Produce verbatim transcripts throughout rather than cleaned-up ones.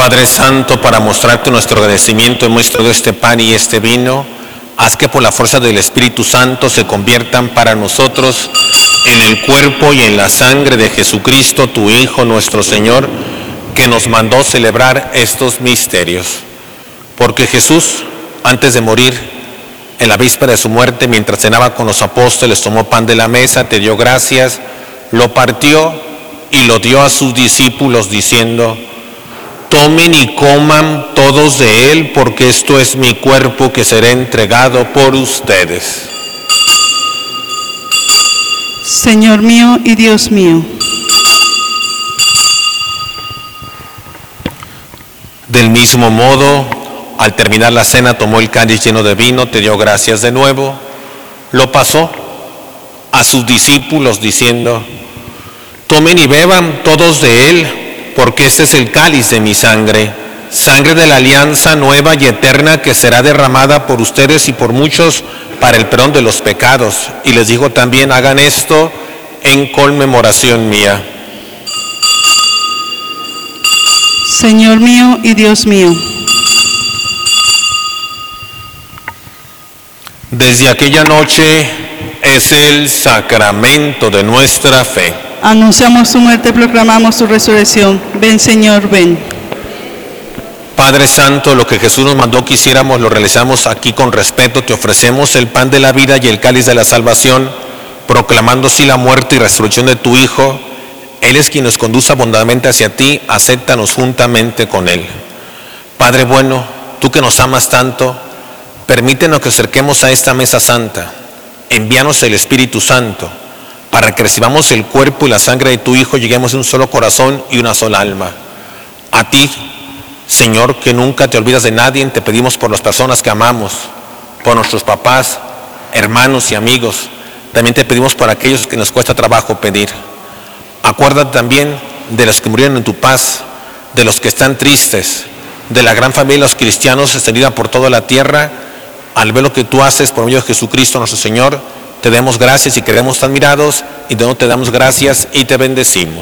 Padre Santo, para mostrarte nuestro agradecimiento en muestra de este pan y este vino, haz que por la fuerza del Espíritu Santo se conviertan para nosotros en el cuerpo y en la sangre de Jesucristo, tu Hijo, nuestro Señor, que nos mandó celebrar estos misterios. Porque Jesús, antes de morir, en la víspera de su muerte, mientras cenaba con los apóstoles, tomó pan de la mesa, te dio gracias, lo partió y lo dio a sus discípulos diciendo: tomen y coman todos de él, porque esto es mi cuerpo que será entregado por ustedes. Señor mío y Dios mío. Del mismo modo, al terminar la cena, tomó el cáliz lleno de vino, te dio gracias de nuevo, lo pasó a sus discípulos diciendo: tomen y beban todos de él, porque este es el cáliz de mi sangre, sangre de la alianza nueva y eterna que será derramada por ustedes y por muchos para el perdón de los pecados. Y les dijo también: hagan esto en conmemoración mía. Señor mío y Dios mío. Desde aquella noche es el sacramento de nuestra fe. Anunciamos tu muerte, proclamamos tu resurrección. Ven, Señor, ven. Padre Santo, lo que Jesús nos mandó que hiciéramos, lo realizamos aquí con respeto. Te ofrecemos el pan de la vida y el cáliz de la salvación, proclamando así la muerte y resurrección de tu Hijo. Él es quien nos conduce bondadamente hacia ti, acéptanos juntamente con Él. Padre bueno, tú que nos amas tanto, permítenos que acerquemos a esta mesa santa. Envíanos el Espíritu Santo, para que recibamos el cuerpo y la sangre de tu Hijo, lleguemos a un solo corazón y una sola alma. A ti, Señor, que nunca te olvidas de nadie, te pedimos por las personas que amamos, por nuestros papás, hermanos y amigos. También te pedimos por aquellos que nos cuesta trabajo pedir. Acuérdate también de los que murieron en tu paz, de los que están tristes, de la gran familia de los cristianos extendida por toda la tierra. Al ver lo que tú haces por medio de Jesucristo nuestro Señor, te damos gracias y quedamos admirados, y de nuevo te damos gracias y te bendecimos.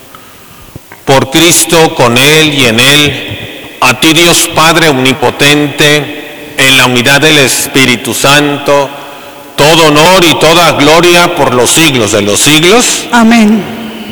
Por Cristo, con Él y en Él, a ti Dios Padre omnipotente, en la unidad del Espíritu Santo, todo honor y toda gloria por los siglos de los siglos. Amén.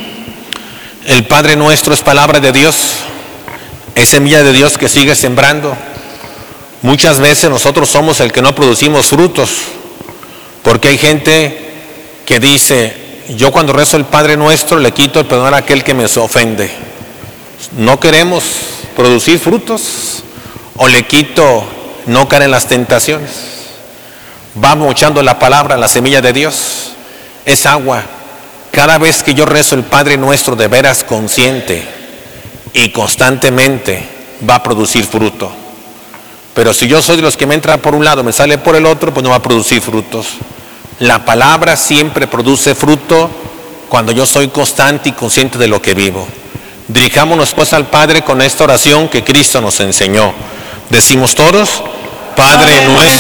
El Padre nuestro es palabra de Dios, es semilla de Dios que sigue sembrando. Muchas veces nosotros somos el que no producimos frutos, porque hay gente que dice: yo cuando rezo el Padre Nuestro le quito el perdón a aquel que me ofende. No queremos producir frutos, o le quito no caer en las tentaciones. Vamos echando la palabra, la semilla de Dios, es agua. Cada vez que yo rezo el Padre Nuestro de veras consciente y constantemente, va a producir fruto. Pero si yo soy de los que me entra por un lado, me sale por el otro, pues no va a producir frutos. La palabra siempre produce fruto cuando yo soy constante y consciente de lo que vivo. Dirijámonos pues al Padre con esta oración que Cristo nos enseñó. Decimos todos: Padre nuestro